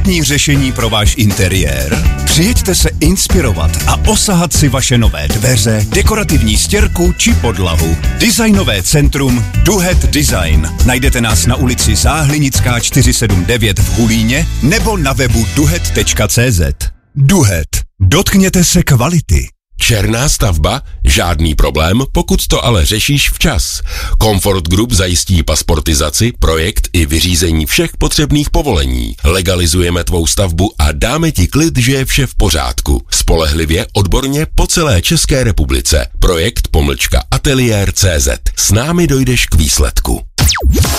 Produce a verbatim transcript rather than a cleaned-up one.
perfektní řešení pro váš interiér? Přijeďte se inspirovat a osahat si vaše nové dveře, dekorativní stěrku či podlahu. Designové centrum Duhet Design. Najdete nás na ulici Záhlinická čtyři sedm devět v Hulíně nebo na webu duhet tečka cé zet. Duhet. Dotkněte se kvality. Černá stavba? Žádný problém, pokud to ale řešíš včas. Comfort Group zajistí pasportizaci, projekt i vyřízení všech potřebných povolení. Legalizujeme tvou stavbu a dáme ti klid, že je vše v pořádku. Spolehlivě, odborně po celé České republice. Projekt pomlčka ateliér tečka cé zet. S námi dojdeš k výsledku.